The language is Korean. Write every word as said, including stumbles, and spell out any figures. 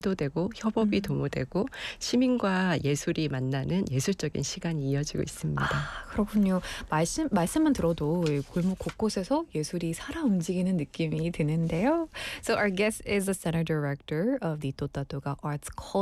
되고 협업이 음. 도모되고 시민과 예술이 만나는 예술적인 시간이 이어지고 있습니다. 아 그렇군요. 말씀 말씀만 들어도 이 골목 곳곳에서 예술이 살아 움직이는 느낌이 드는데요. So our guest is the center director of the Totatoga Arts Culture